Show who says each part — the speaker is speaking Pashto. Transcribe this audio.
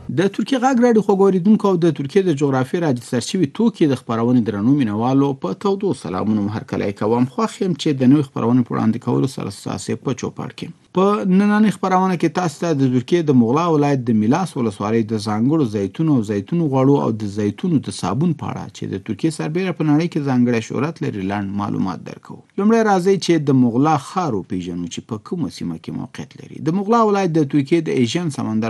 Speaker 1: د ترکیه غږ راډیو خوږ اورېدونکو او د ترکیه د جغرافیې راجستر شوي توکي د خپرونې درنو مینوالو په تودو سلامونو هرکلی کوم. خوښ یم چې د نوې خپرونې په وړاندې کولو سره ستاسې په چوپړ کې. په نننۍ خپرونه کې تاسو ته د ترکیه د مغلا ولایت د میلاس ولسوالۍ د ځانګړو زیتونو او زیتونو غوړو او د زیتونو د صابون په اړه چې د ترکیه سربېره په نړۍ کې ځانګړی شهرت لري لنډ معلومات درکوو. لومړی راځئ چې د مغلا ښار وپېژنو چې په کومه سیمه کې موقعیت لري. د مغلا ولایت د ترکیه د ایژن سمندر